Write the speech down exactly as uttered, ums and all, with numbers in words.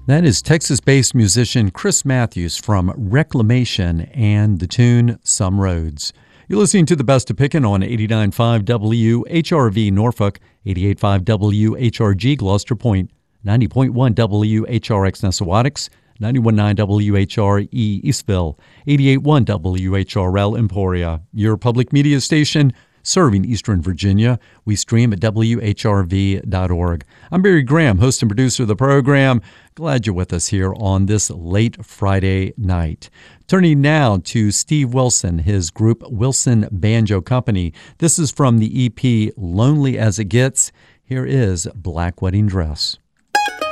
That is Texas-based musician Chris Matthews from Reclamation and the tune Some Roads. You're listening to the Best of Pickin' on eighty-nine point five W H R V Norfolk, eighty-eight point five W H R G Gloucester Point, ninety point one W H R X Nessawatix, ninety-one point nine W H R E Eastville, eighty-eight point one W H R L Emporia. Your public media station serving Eastern Virginia. We stream at W H R V dot org. I'm Barry Graham, host and producer of the program. Glad you're with us here on this late Friday night. Turning now to Steve Wilson, his group Wilson Banjo Company. This is from the E P Lonely as It Gets. Here is Black Wedding Dress.